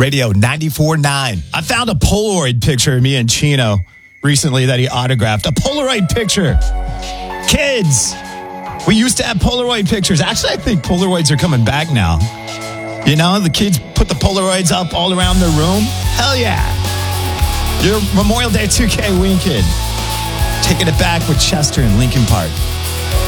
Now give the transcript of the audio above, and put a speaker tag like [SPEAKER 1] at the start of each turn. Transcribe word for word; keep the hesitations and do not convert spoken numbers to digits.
[SPEAKER 1] Radio ninety-four point nine. I found a Polaroid picture of me and Chino recently that he autographed. A Polaroid picture. Kids, we used to have Polaroid pictures. Actually, I think Polaroids are coming back now. You know, the kids put the Polaroids up all around their room. Hell yeah. Your Memorial Day two K win kid. Taking it back with Chester and Lincoln Park.